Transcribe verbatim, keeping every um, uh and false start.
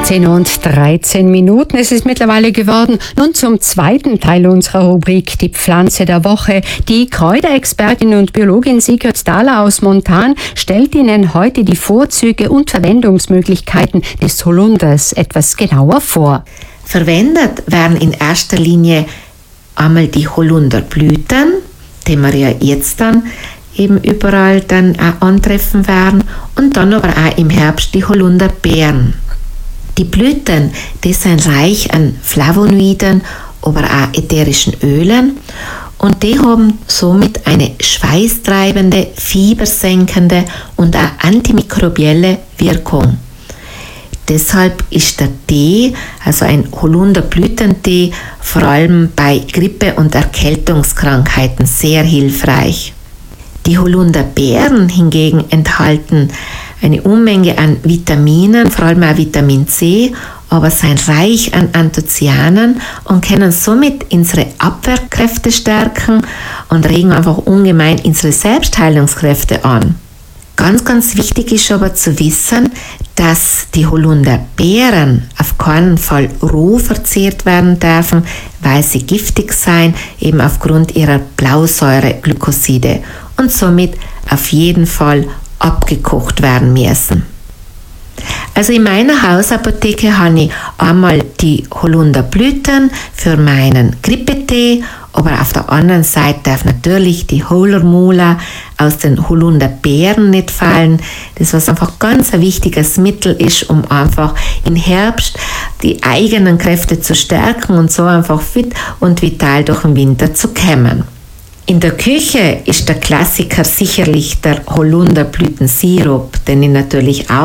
zehn und dreizehn Minuten. Es ist mittlerweile geworden. Nun zum zweiten Teil unserer Rubrik, die Pflanze der Woche. Die Kräuterexpertin und Biologin Sigrid Thaler aus Montan stellt Ihnen heute die Vorzüge und Verwendungsmöglichkeiten des Holunders etwas genauer vor. Verwendet werden in erster Linie einmal die Holunderblüten, die wir ja jetzt dann eben überall dann auch antreffen werden, und dann aber auch im Herbst die Holunderbeeren. Die Blüten, die sind reich an Flavonoiden, aber auch ätherischen Ölen, und die haben somit eine schweißtreibende, fiebersenkende und auch antimikrobielle Wirkung. Deshalb ist der Tee, also ein Holunderblütentee, vor allem bei Grippe- und Erkältungskrankheiten sehr hilfreich. Die Holunderbeeren hingegen enthalten eine Unmenge an Vitaminen, vor allem auch Vitamin C, aber sind reich an Anthocyanen und können somit unsere Abwehrkräfte stärken und regen einfach ungemein unsere Selbstheilungskräfte an. Ganz, ganz wichtig ist aber zu wissen, dass die Holunderbeeren auf keinen Fall roh verzehrt werden dürfen, weil sie giftig sein, eben aufgrund ihrer Blausäureglykoside, und somit auf jeden Fall abgekocht werden müssen. Also in meiner Hausapotheke habe ich einmal die Holunderblüten für meinen Grippetee, aber auf der anderen Seite darf natürlich die Hohlermula aus den Holunderbeeren nicht fallen. Das, was einfach ganz ein wichtiges Mittel ist, um einfach im Herbst die eigenen Kräfte zu stärken und so einfach fit und vital durch den Winter zu kommen. In der Küche ist der Klassiker sicherlich der Holunderblütensirup, den ich natürlich auch